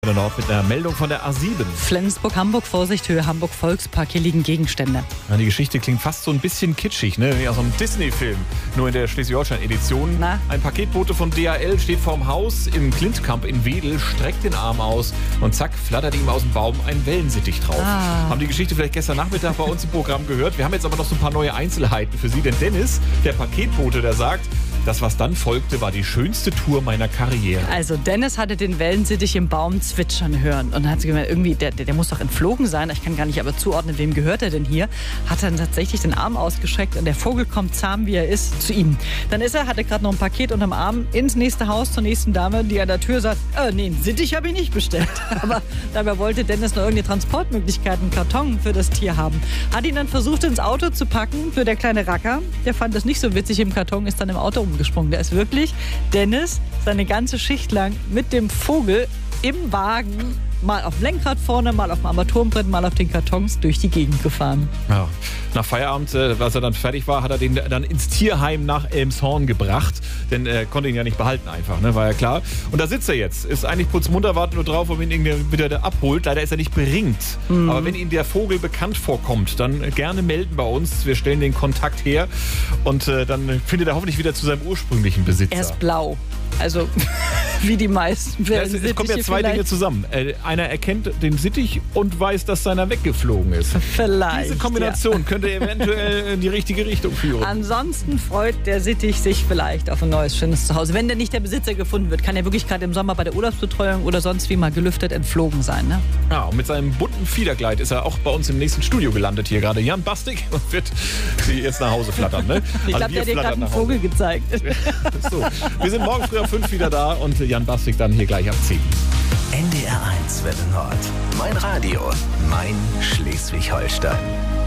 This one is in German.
Noch mit einer Meldung von der A7. Flensburg-Hamburg, Vorsicht, Höhe Hamburg-Volkspark, hier liegen Gegenstände. Ja, die Geschichte klingt fast so ein bisschen kitschig, ne? Wie aus einem Disney-Film, nur in der Schleswig-Holstein-Edition. Ein Paketbote von DHL steht vorm Haus im Klintkamp in Wedel, streckt den Arm aus und zack, flattert ihm aus dem Baum ein Wellensittich drauf. Haben die Geschichte vielleicht gestern Nachmittag bei uns im Programm gehört. Wir haben jetzt aber noch so ein paar neue Einzelheiten für Sie, denn Dennis, der Paketbote, der sagt, das, was dann folgte, war die schönste Tour meiner Karriere. Also Dennis hatte den Wellensittich im Baum zwitschern hören und dann hat sie gemeint, irgendwie, der muss doch entflogen sein. Ich kann gar nicht aber zuordnen, wem gehört er denn hier. Hat dann tatsächlich den Arm ausgestreckt und der Vogel kommt zahm, wie er ist, zu ihm. Dann hatte gerade noch ein Paket unterm Arm ins nächste Haus zur nächsten Dame, die an der Tür sagt, nee, einen Sittich habe ich nicht bestellt. Aber dabei wollte Dennis noch irgendeine Transportmöglichkeit, einen Karton für das Tier haben. Hat ihn dann versucht, ins Auto zu packen für der kleine Racker. Der fand das nicht so witzig im Karton, ist dann im Auto umgesprungen. Der ist wirklich, Dennis, seine ganze Schicht lang mit dem Vogel im Wagen, mal auf dem Lenkrad vorne, mal auf dem Armaturenbrett, mal auf den Kartons durch die Gegend gefahren. Ja. Nach Feierabend, als er dann fertig war, hat er den dann ins Tierheim nach Elmshorn gebracht. Denn er konnte ihn ja nicht behalten einfach, ne? War ja klar. Und da sitzt er jetzt. Ist eigentlich putzmunter, wartet nur drauf, ob ihn irgendwie wieder abholt. Leider ist er nicht beringt. Aber wenn Ihnen der Vogel bekannt vorkommt, dann gerne melden bei uns. Wir stellen den Kontakt her. Und dann findet er hoffentlich wieder zu seinem ursprünglichen Besitzer. Er ist blau. Also, wie die meisten. Ja, es kommen ja zwei Dinge zusammen. Einer erkennt den Sittich und weiß, dass seiner weggeflogen ist. Vielleicht. Diese Kombination könnte eventuell in die richtige Richtung führen. Ansonsten freut der Sittich sich vielleicht auf ein neues, schönes Zuhause. Wenn denn nicht der Besitzer gefunden wird, kann er wirklich gerade im Sommer bei der Urlaubsbetreuung oder sonst wie mal gelüftet entflogen sein. Ne? Ja, und mit seinem bunten Fiederkleid ist er auch bei uns im nächsten Studio gelandet hier gerade. Jan Bastig wird sie jetzt nach Hause flattern. Ne? Ich glaube, der hat dir gerade einen Vogel gezeigt. So. Wir sind morgen früh um 5 wieder da und Jan Bastig dann hier gleich ab 10. NDR 1 Welle Nord. Mein Radio, mein Schleswig-Holstein.